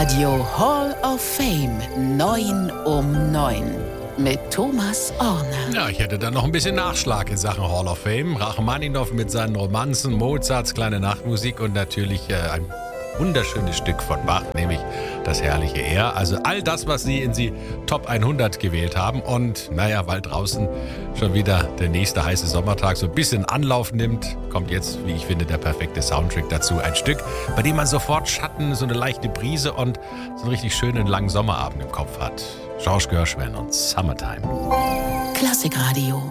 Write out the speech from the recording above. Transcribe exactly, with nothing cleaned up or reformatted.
Radio Hall of Fame neun um neun mit Thomas Orner. Ja, ich hätte da noch ein bisschen Nachschlag in Sachen Hall of Fame. Rachmaninow mit seinen Romanzen, Mozarts kleine Nachtmusik und natürlich äh, ein wunderschönes Stück von Bach, nämlich das herrliche Er. Also all das, was Sie in die Top hundert gewählt haben. Und naja, weil draußen schon wieder der nächste heiße Sommertag so ein bisschen Anlauf nimmt, kommt jetzt, wie ich finde, der perfekte Soundtrack dazu. Ein Stück, bei dem man sofort Schatten, so eine leichte Brise und so einen richtig schönen langen Sommerabend im Kopf hat. George Gershwin und Summertime. Klassikradio.